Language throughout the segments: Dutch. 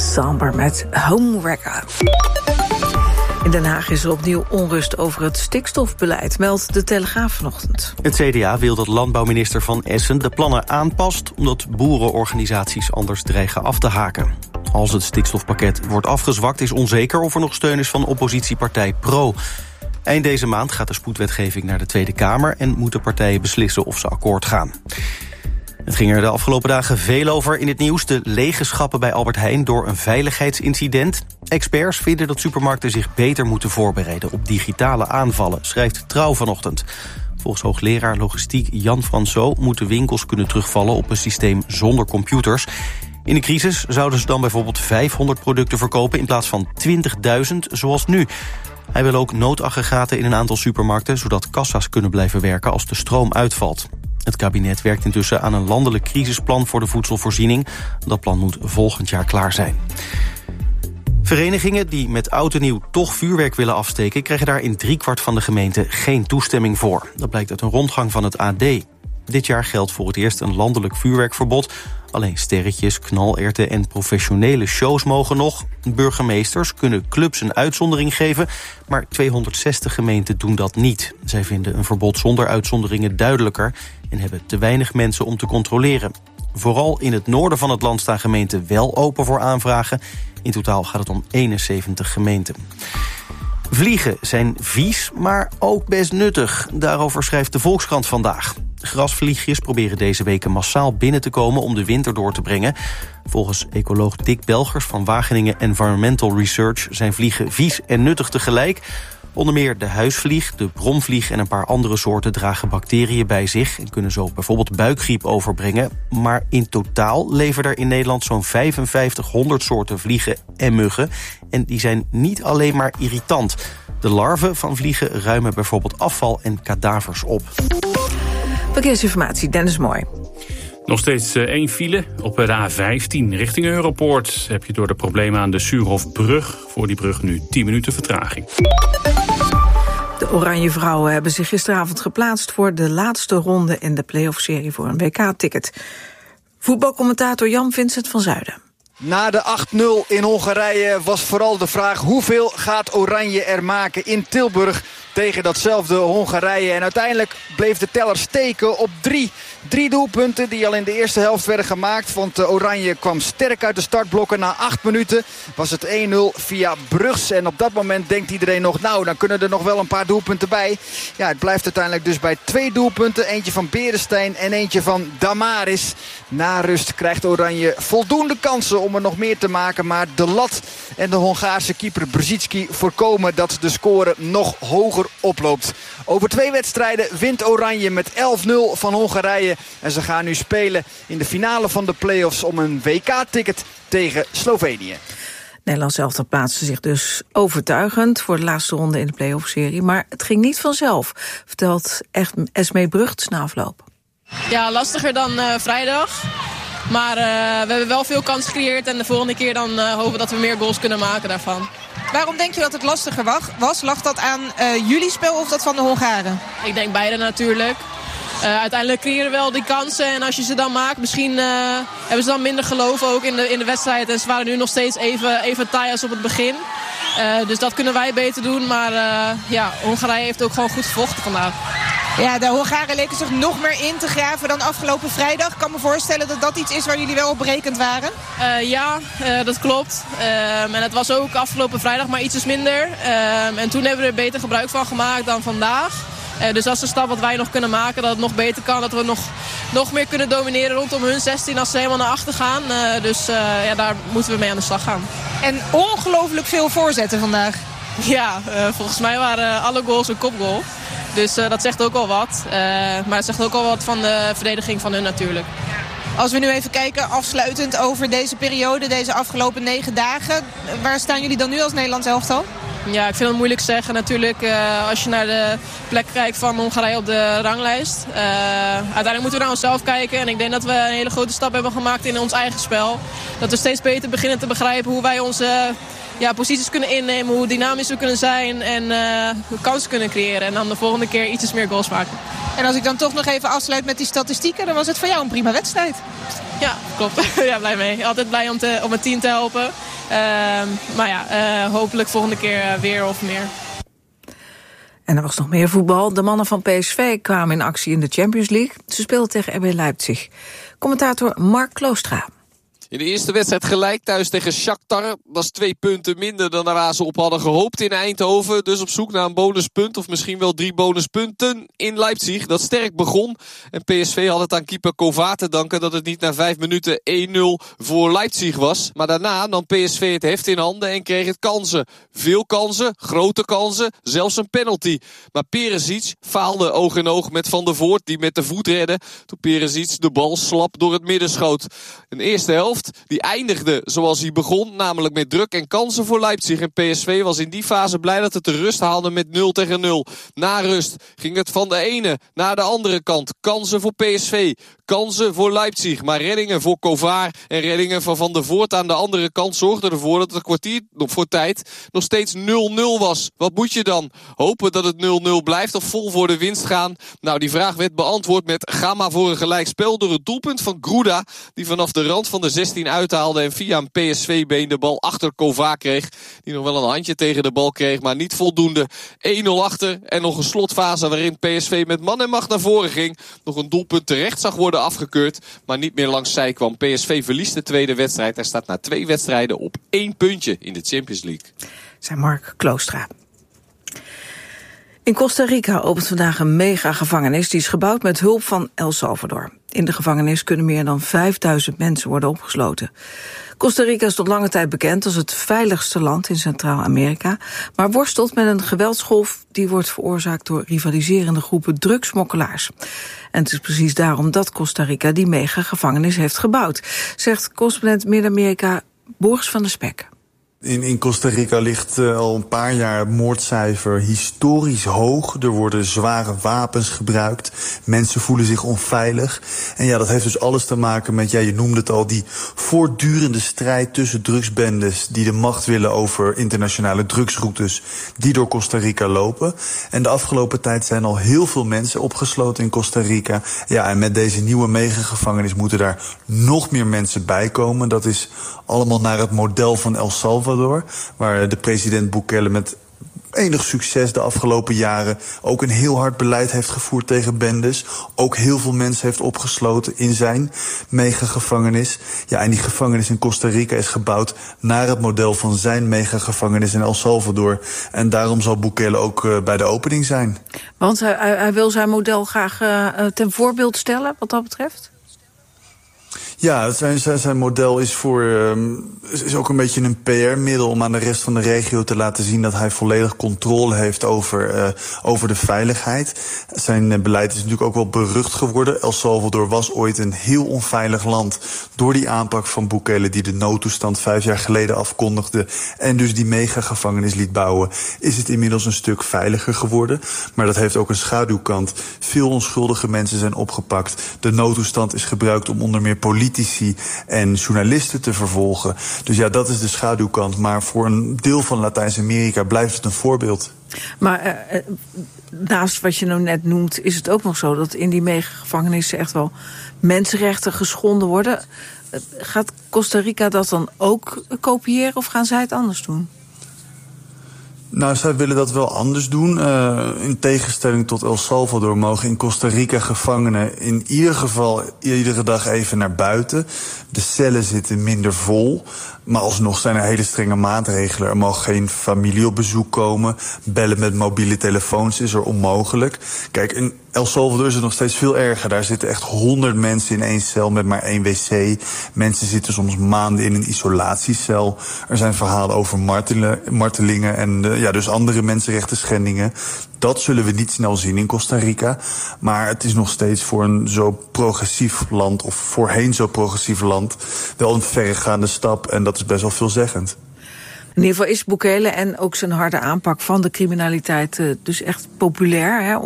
Samber met Homewrecker. In Den Haag is er opnieuw onrust over het stikstofbeleid, meldt de Telegraaf vanochtend. Het CDA wil dat landbouwminister Van Essen de plannen aanpast, omdat boerenorganisaties anders dreigen af te haken. Als het stikstofpakket wordt afgezwakt is onzeker of er nog steun is van oppositiepartij Pro. Eind deze maand gaat de spoedwetgeving naar de Tweede Kamer en moeten partijen beslissen of ze akkoord gaan. Het ging er de afgelopen dagen veel over in het nieuws. De lege schappen bij Albert Heijn door een veiligheidsincident. Experts vinden dat supermarkten zich beter moeten voorbereiden op digitale aanvallen, schrijft Trouw vanochtend. Volgens hoogleraar logistiek Jan Franso moeten winkels kunnen terugvallen op een systeem zonder computers. In de crisis zouden ze dan bijvoorbeeld 500 producten verkopen in plaats van 20.000 zoals nu. Hij wil ook noodaggregaten in een aantal supermarkten, zodat kassa's kunnen blijven werken als de stroom uitvalt. Het kabinet werkt intussen aan een landelijk crisisplan voor de voedselvoorziening. Dat plan moet volgend jaar klaar zijn. Verenigingen die met oud en nieuw toch vuurwerk willen afsteken, krijgen daar in 3/4 van de gemeente geen toestemming voor. Dat blijkt uit een rondgang van het AD. Dit jaar geldt voor het eerst een landelijk vuurwerkverbod. Alleen sterretjes, knalerten en professionele shows mogen nog. Burgemeesters kunnen clubs een uitzondering geven, maar 260 gemeenten doen dat niet. Zij vinden een verbod zonder uitzonderingen duidelijker en hebben te weinig mensen om te controleren. Vooral in het noorden van het land staan gemeenten wel open voor aanvragen. In totaal gaat het om 71 gemeenten. Vliegen zijn vies, maar ook best nuttig. Daarover schrijft de Volkskrant vandaag. Grasvliegjes proberen deze weken massaal binnen te komen om de winter door te brengen. Volgens ecoloog Dick Belgers van Wageningen Environmental Research zijn vliegen vies en nuttig tegelijk. Onder meer de huisvlieg, de bromvlieg en een paar andere soorten dragen bacteriën bij zich en kunnen zo bijvoorbeeld buikgriep overbrengen. Maar in totaal leven er in Nederland zo'n 5500 soorten vliegen en muggen. En die zijn niet alleen maar irritant. De larven van vliegen ruimen bijvoorbeeld afval en kadavers op. Verkeersinformatie, Dennis Mooi. Nog steeds 1 file op de A15 richting Europoort. Heb je door de problemen aan de Suurhofbrug. Voor die brug nu 10 minuten vertraging. De Oranje Vrouwen hebben zich gisteravond geplaatst voor de laatste ronde in de play-off-serie voor een WK-ticket. Voetbalcommentator Jan-Vincent van Zuiden. Na de 8-0 in Hongarije was vooral de vraag hoeveel gaat Oranje er maken in Tilburg tegen datzelfde Hongarije. En uiteindelijk bleef de teller steken op 3. 3 doelpunten die al in de eerste helft werden gemaakt. Want Oranje kwam sterk uit de startblokken. Na 8 minuten was het 1-0 via Brugs. En op dat moment denkt iedereen nog, nou, dan kunnen er nog wel een paar doelpunten bij. Ja, het blijft uiteindelijk dus bij 2 doelpunten. Eentje van Beresteyn en eentje van Damaris. Na rust krijgt Oranje voldoende kansen om er nog meer te maken. Maar de lat en de Hongaarse keeper Brzezinski voorkomen dat de score nog hoger oploopt. Over 2 wedstrijden wint Oranje met 11-0 van Hongarije. En ze gaan nu spelen in de finale van de play-offs om een WK-ticket tegen Slovenië. Nederland zelf plaatste zich dus overtuigend voor de laatste ronde in de play-off-serie. Maar het ging niet vanzelf, vertelt Esmee Brugts na afloop. Ja, lastiger dan vrijdag. Maar we hebben wel veel kans gecreëerd. En de volgende keer dan hopen we dat we meer goals kunnen maken daarvan. Waarom denk je dat het lastiger was? Lag dat aan jullie spel of dat van de Hongaren? Ik denk beide natuurlijk. Uiteindelijk creëren we wel die kansen. En als je ze dan maakt, misschien hebben ze dan minder geloof ook in de wedstrijd. En ze waren nu nog steeds even taai als op het begin. Dus dat kunnen wij beter doen. Maar Hongarije heeft ook gewoon goed gevochten vandaag. Ja, de Hongaren leken zich nog meer in te graven dan afgelopen vrijdag. Ik kan me voorstellen dat dat iets is waar jullie wel op berekend waren. Dat klopt. En het was ook afgelopen vrijdag maar ietsjes minder. En toen hebben we er beter gebruik van gemaakt dan vandaag. Dus dat is een stap wat wij nog kunnen maken. Dat het nog beter kan. Dat we nog meer kunnen domineren rondom hun 16 als ze helemaal naar achter gaan. Daar moeten we mee aan de slag gaan. En ongelooflijk veel voorzetten vandaag. Ja, volgens mij waren alle goals een kopgoal. Dus dat zegt ook wel wat. Maar het zegt ook al wat van de verdediging van hun natuurlijk. Als we nu even kijken, afsluitend over deze periode, deze afgelopen 9 dagen. Waar staan jullie dan nu als Nederlands elftal? Ja, ik vind het moeilijk zeggen natuurlijk als je naar de plek kijkt van Hongarije op de ranglijst. Uiteindelijk moeten we naar onszelf kijken. En ik denk dat we een hele grote stap hebben gemaakt in ons eigen spel. Dat we steeds beter beginnen te begrijpen hoe wij onze posities kunnen innemen. Hoe dynamisch we kunnen zijn en hoe kansen kunnen creëren. En dan de volgende keer iets meer goals maken. En als ik dan toch nog even afsluit met die statistieken, dan was het voor jou een prima wedstrijd. Ja, klopt. Ja, blij mee. Altijd blij om het team te helpen. Maar ja, hopelijk volgende keer weer of meer. En er was nog meer voetbal. De mannen van PSV kwamen in actie in de Champions League. Ze speelden tegen RB Leipzig. Commentator Mark Kloostra. In de eerste wedstrijd gelijk thuis tegen Shakhtar. Dat is 2 punten minder dan waar ze op hadden gehoopt in Eindhoven. Dus op zoek naar een bonuspunt of misschien wel 3 bonuspunten in Leipzig. Dat sterk begon. En PSV had het aan keeper Kovaar te danken dat het niet na 5 minuten 1-0 voor Leipzig was. Maar daarna nam PSV het heft in handen en kreeg het kansen. Veel kansen, grote kansen, zelfs een penalty. Maar Perisic faalde oog in oog met Van der Voort die met de voet redde. Toen Perisic de bal slap door het midden schoot. Een eerste helft die eindigde zoals hij begon, namelijk met druk en kansen voor Leipzig. En PSV was in die fase blij dat het de rust haalde met 0-0. Na rust ging het van de ene naar de andere kant. Kansen voor PSV, kansen voor Leipzig. Maar reddingen voor Kovaar en reddingen van Van der Voort aan de andere kant zorgden ervoor dat het kwartier voor tijd nog steeds 0-0 was. Wat moet je dan? Hopen dat het 0-0 blijft of vol voor de winst gaan? Nou, die vraag werd beantwoord met ga maar voor een gelijkspel door het doelpunt van Gruda, die vanaf de rand van de 16 uithaalde en via een PSV-been de bal achter Kovaar kreeg. Die nog wel een handje tegen de bal kreeg, maar niet voldoende. 1-0 achter en nog een slotfase waarin PSV met man en macht naar voren ging. Nog een doelpunt terecht zag worden afgekeurd, maar niet meer langs zij kwam. PSV verliest de tweede wedstrijd. Hij staat na 2 wedstrijden op 1 puntje in de Champions League. Zijn Mark Kloostra. In Costa Rica opent vandaag een megagevangenis die is gebouwd met hulp van El Salvador. In de gevangenis kunnen meer dan 5000 mensen worden opgesloten. Costa Rica is tot lange tijd bekend als het veiligste land in Centraal-Amerika, maar worstelt met een geweldsgolf die wordt veroorzaakt door rivaliserende groepen drugsmokkelaars. En het is precies daarom dat Costa Rica die megagevangenis heeft gebouwd, zegt correspondent Midden-Amerika Boris van der Spek. In Costa Rica ligt al een paar jaar het moordcijfer historisch hoog. Er worden zware wapens gebruikt. Mensen voelen zich onveilig. En ja, dat heeft dus alles te maken met, je noemde het al, die voortdurende strijd tussen drugsbendes die de macht willen over internationale drugsroutes die door Costa Rica lopen. En de afgelopen tijd zijn al heel veel mensen opgesloten in Costa Rica. Ja, en met deze nieuwe megagevangenis moeten daar nog meer mensen bij komen. Dat is allemaal naar het model van El Salvador, waar de president Bukele met enig succes de afgelopen jaren ook een heel hard beleid heeft gevoerd tegen bendes. Ook heel veel mensen heeft opgesloten in zijn megagevangenis. Ja, en die gevangenis in Costa Rica is gebouwd naar het model van zijn megagevangenis in El Salvador. En daarom zal Bukele ook bij de opening zijn. Want hij wil zijn model graag ten voorbeeld stellen wat dat betreft? Ja, zijn model is is ook een beetje een PR-middel om aan de rest van de regio te laten zien dat hij volledig controle heeft over de veiligheid. Zijn beleid is natuurlijk ook wel berucht geworden. El Salvador was ooit een heel onveilig land door die aanpak van Bukele die de noodtoestand 5 jaar geleden afkondigde en dus die megagevangenis liet bouwen. Is het inmiddels een stuk veiliger geworden. Maar dat heeft ook een schaduwkant. Veel onschuldige mensen zijn opgepakt. De noodtoestand is gebruikt om onder meer politici en journalisten te vervolgen. Dus ja, dat is de schaduwkant. Maar voor een deel van Latijns-Amerika blijft het een voorbeeld. Maar naast wat je nou net noemt, is het ook nog zo dat in die megagevangenissen echt wel mensenrechten geschonden worden. Gaat Costa Rica dat dan ook kopiëren of gaan zij het anders doen? Nou, zij willen dat wel anders doen. In tegenstelling tot El Salvador mogen in Costa Rica gevangenen in ieder geval iedere dag even naar buiten. De cellen zitten minder vol. Maar alsnog zijn er hele strenge maatregelen. Er mag geen familie op bezoek komen. Bellen met mobiele telefoons is er onmogelijk. Kijk, in El Salvador is het nog steeds veel erger. Daar zitten echt 100 mensen in 1 cel met maar 1 wc. Mensen zitten soms maanden in een isolatiecel. Er zijn verhalen over martelingen en dus andere mensenrechten schendingen. Dat zullen we niet snel zien in Costa Rica. Maar het is nog steeds voor een zo progressief land, of voorheen zo progressief land, wel een verregaande stap. En dat is best wel veelzeggend. In ieder geval is Bukele en ook zijn harde aanpak van de criminaliteit dus echt populair. Hè?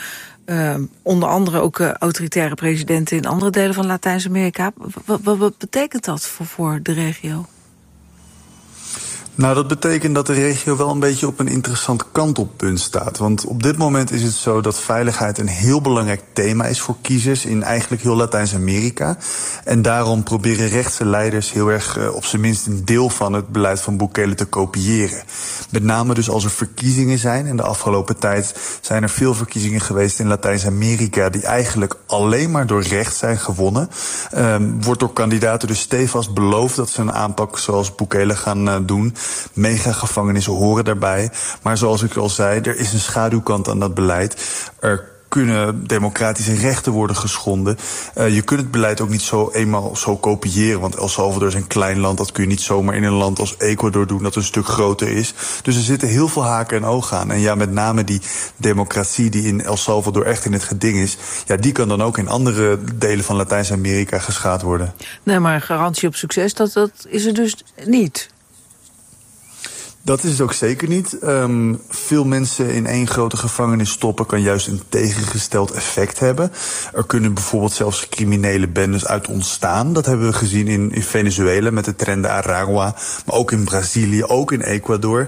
Onder andere ook autoritaire presidenten in andere delen van Latijns-Amerika. Wat betekent dat voor de regio? Nou, dat betekent dat de regio wel een beetje op een interessant kantelpunt staat. Want op dit moment is het zo dat veiligheid een heel belangrijk thema is voor kiezers in eigenlijk heel Latijns-Amerika. En daarom proberen rechtse leiders heel erg op zijn minst een deel van het beleid van Bukele te kopiëren. Met name dus als er verkiezingen zijn. In de afgelopen tijd zijn er veel verkiezingen geweest in Latijns-Amerika die eigenlijk alleen maar door rechts zijn gewonnen. Wordt door kandidaten dus stevast beloofd dat ze een aanpak zoals Bukele gaan doen. Megagevangenissen horen daarbij. Maar zoals ik al zei, er is een schaduwkant aan dat beleid. Er kunnen democratische rechten worden geschonden. Je kunt het beleid ook niet zo eenmaal zo kopiëren. Want El Salvador is een klein land. Dat kun je niet zomaar in een land als Ecuador doen dat een stuk groter is. Dus er zitten heel veel haken en ogen aan. En ja, met name die democratie die in El Salvador echt in het geding is, ja, die kan dan ook in andere delen van Latijns-Amerika geschaad worden. Nee, maar een garantie op succes, dat is er dus niet. Dat is het ook zeker niet. Veel mensen in één grote gevangenis stoppen kan juist een tegengesteld effect hebben. Er kunnen bijvoorbeeld zelfs criminele bendes uit ontstaan. Dat hebben we gezien in Venezuela met de Tren de Aragua. Maar ook in Brazilië, ook in Ecuador.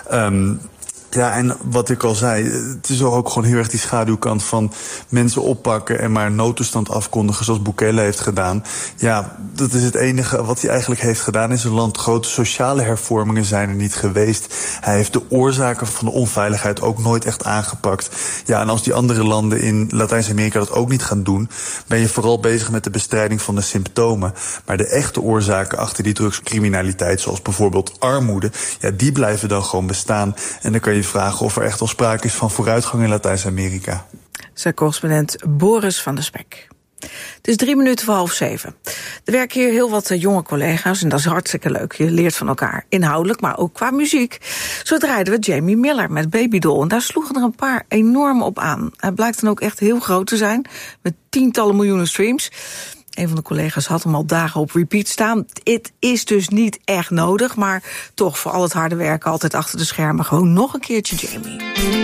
Ja, en wat ik al zei, het is ook gewoon heel erg die schaduwkant van mensen oppakken en maar noodtoestand afkondigen zoals Bukele heeft gedaan. Ja, dat is het enige wat hij eigenlijk heeft gedaan in zijn land. Grote sociale hervormingen zijn er niet geweest. Hij heeft de oorzaken van de onveiligheid ook nooit echt aangepakt. Ja, en als die andere landen in Latijns-Amerika dat ook niet gaan doen, ben je vooral bezig met de bestrijding van de symptomen. Maar de echte oorzaken achter die drugscriminaliteit, zoals bijvoorbeeld armoede, ja, die blijven dan gewoon bestaan. En dan kan je vragen of er echt al sprake is van vooruitgang in Latijns-Amerika. Zei correspondent Boris van der Spek. Het is 7:03. Er werken hier heel wat jonge collega's en dat is hartstikke leuk. Je leert van elkaar, inhoudelijk, maar ook qua muziek. Zo draaiden we Jamie Miller met Baby Doll en daar sloegen er een paar enorm op aan. Hij blijkt dan ook echt heel groot te zijn, met tientallen miljoenen streams. Een van de collega's had hem al dagen op repeat staan. Het is dus niet echt nodig, maar toch voor al het harde werken altijd achter de schermen gewoon nog een keertje Jamie.